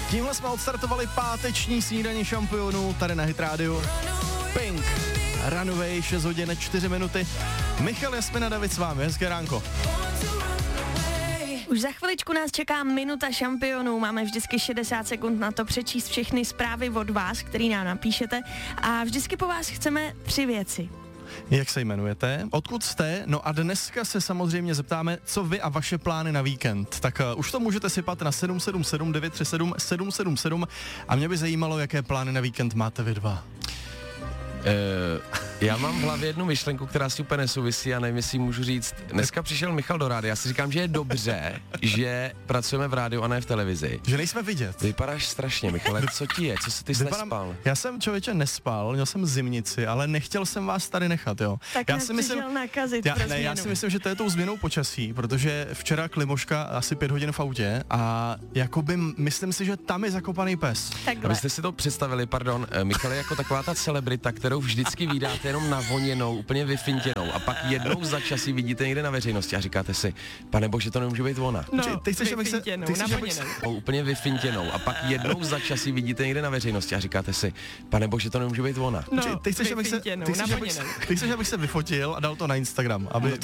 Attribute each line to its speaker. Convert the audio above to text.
Speaker 1: Tímhle jsme odstartovali páteční snídaní šampionů tady na Hit Radio. Pink, Runaway, 6 hodin 4 minuty. Michal, Jasmina, David s vámi, hezké ránko.
Speaker 2: Už za chviličku nás čeká minuta šampionů, máme vždycky 60 sekund na to přečíst všechny zprávy od vás, který nám napíšete a vždycky po vás chceme 3 věci.
Speaker 1: Jak se jmenujete? Odkud jste? No a dneska se samozřejmě zeptáme, co vy a vaše plány na víkend. Tak už to můžete sypat na 777 937 777 a mě by zajímalo, jaké plány na víkend máte vy dva.
Speaker 3: Já mám v hlavě jednu myšlenku, která si úplně nesouvisí a nevím, jestli můžu říct. Dneska přišel Michal do rádia, já si říkám, že je dobře, že pracujeme v rádiu a ne v televizi.
Speaker 1: Že nejsme vidět.
Speaker 3: Vypadáš strašně, Michale, co ti je? Co ty jsi nespal?
Speaker 1: Já jsem, člověče, nespal, měl jsem zimnici, ale nechtěl jsem vás tady nechat, jo.
Speaker 2: Tak já si myslím, nakazit
Speaker 1: já si myslím, že to je tou změnou počasí, protože včera Klimoška asi 5 hodin v autě a jakoby myslím si, že tam je zakopaný pes.
Speaker 2: Takhle.
Speaker 3: Abyste si to představili, pardon, Michal je jako taková ta celebrita, kterou vždycky vídáte jenom navoněnou, úplně vyfintěnou a pak jednou za čas ji vidíte někde na veřejnosti a říkáte si, pane bože, to nemůže být ona.
Speaker 2: No,
Speaker 1: ty chceš, abych se
Speaker 3: úplně vyfintěnou a pak jednou za čas ji vidíte někde na veřejnosti a říkáte si, pane bože, to nemůže být ona.
Speaker 1: Ty chceš, abych se vyfotil a dal to na Instagram, aby